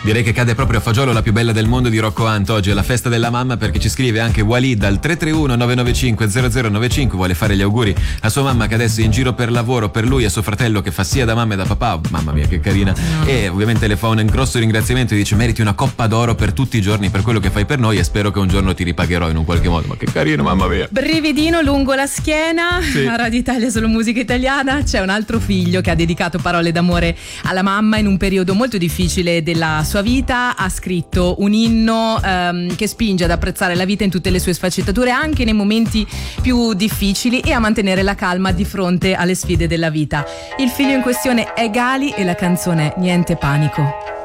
Direi che cade proprio a fagiolo la più bella del mondo di Rocco Hunt. Oggi è la festa della mamma, perché ci scrive anche Walid al 331 995 0095. Vuole fare gli auguri a sua mamma che adesso è in giro per lavoro, per lui e suo fratello che fa sia da mamma e da papà. Oh, mamma mia che carina. E ovviamente le fa un grosso ringraziamento e dice: meriti una coppa d'oro per tutti i giorni per quello che fai per noi e spero che un giorno ti ripagherò in un qualche modo. Ma che carino, mamma mia. Brividino lungo la schiena. Sì. A Radio Italia Solo Musica Italiana c'è un altro figlio che ha dedicato parole d'amore alla mamma in un periodo molto difficile della sua vita. Ha scritto un inno che spinge ad apprezzare la vita in tutte le sue sfaccettature, anche nei momenti più difficili, e a mantenere la calma di fronte alle sfide della vita. Il figlio in questione è Gali e la canzone è Niente panico.